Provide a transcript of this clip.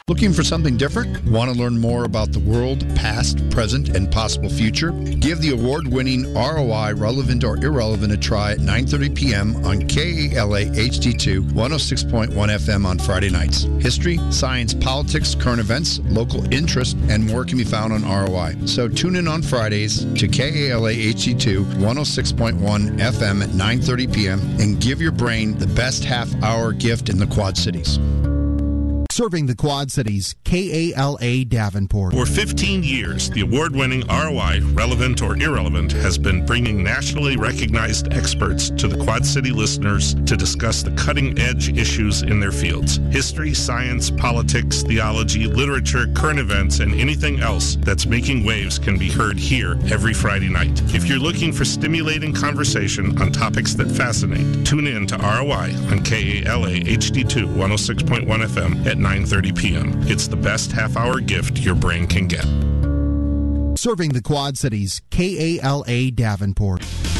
Looking for something different? Want to learn more about the world, past, present, and possible future? Give the award-winning ROI Relevant or Irrelevant a try at 9:30 p.m. on KALA HD2 106.1 FM on Friday nights. History, science, politics, current events, local interest, and more can be found on ROI. So tune in on Fridays to KALA HD2 106.1 FM at 9:30 p.m. and give your brain the best half-hour gift in the Quad Cities. Serving the Quad Cities, KALA Davenport. For 15 years, the award-winning ROI, Relevant or Irrelevant, has been bringing nationally recognized experts to the Quad City listeners to discuss the cutting-edge issues in their fields. History, science, politics, theology, literature, current events, and anything else that's making waves can be heard here every Friday night. If you're looking for stimulating conversation on topics that fascinate, tune in to ROI on KALA HD2 106.1 FM at 9:30 p.m. It's the best half-hour gift your brain can get. Serving the Quad Cities, KALA Davenport.